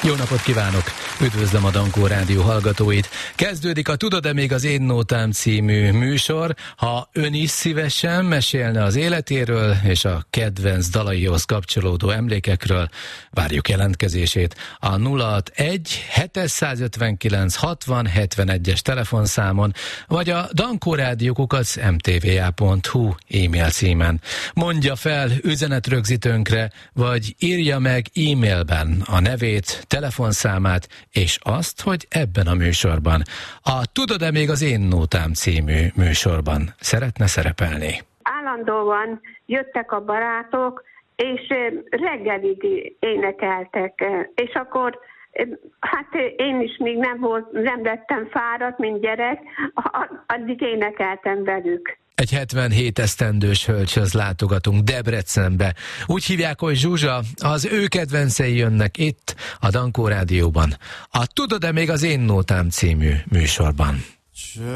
Jó napot kívánok! Üdvözlöm a Dankó Rádió hallgatóit! Kezdődik a Tudod-e még az én nótám című műsor. Ha ön is szívesen mesélne az életéről és a kedvenc dalaihoz kapcsolódó emlékekről, várjuk jelentkezését a 061 759 60 71-es telefonszámon, vagy a dankórádió@mtva.hu e-mail címen. Mondja fel üzenetrögzítőnkre, vagy írja meg e-mailben a nevét, telefonszámát, és azt, hogy ebben a műsorban, a Tudod-e még az én nótám című műsorban szeretne szerepelni. Állandóan jöttek a barátok, és reggelig énekeltek, és akkor hát én is még nem lettem fáradt, mint gyerek, addig énekeltem velük. Egy 77 esztendős hölgyhöz látogatunk Debrecenbe. Úgy hívják, hogy Zsuzsa, az ő kedvencei jönnek itt a Dankó Rádióban. A Tudod-e még az én nótám című műsorban.